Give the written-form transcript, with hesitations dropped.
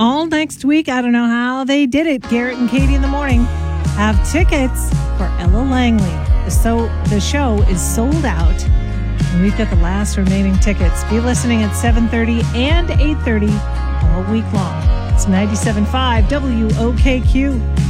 all next week. I don't know how they did it. Garrett and Katie in the morning have tickets for Ella Langley. So the show is sold out, and we've got the last remaining tickets. Be listening at 7:30 and 8:30 all week long. It's 97.5 WOKQ.